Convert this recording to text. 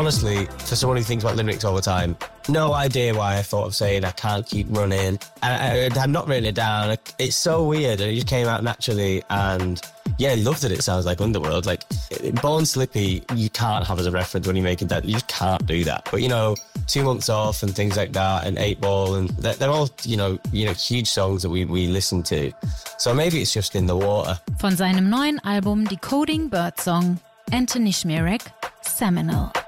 honestly, for someone who thinks about lyrics all the time, no idea why I thought of saying I can't keep running. And I'm not written it down. It's so weird, and it just came out naturally. And yeah, I love that it sounds like Underworld. Like, Born Slippy, you can't have as a reference when you're making that. You just can't do that. But, 2 Months Off and things like that, and 8 Ball, and they're all, huge songs that we listen to. So maybe it's just in the water. Von seinem neuen Album Decoding Birdsong, Anthony Schmierek, Seminal.